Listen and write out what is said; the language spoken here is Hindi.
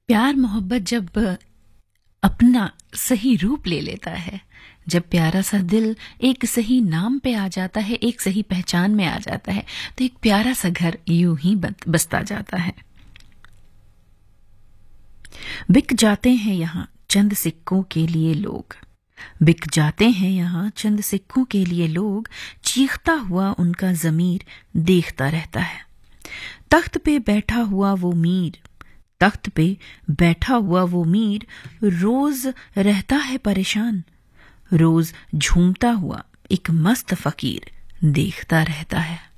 प्यार मोहब्बत जब अपना सही रूप ले लेता है, जब प्यारा सा दिल एक सही नाम पे आ जाता है, एक सही पहचान में आ जाता है, तो एक प्यारा सा घर यूं ही बसता जाता है। बिक जाते हैं यहाँ चंद सिक्कों के लिए लोग, बिक जाते हैं यहाँ चंद सिक्कों के लिए लोग, चीखता हुआ उनका ज़मीर देखता रहता है। तख्त पे बैठा हुआ वो मीर, तख्त पे बैठा हुआ वो मीर रोज रहता है परेशान, रोज झूमता हुआ एक मस्त फकीर देखता रहता है।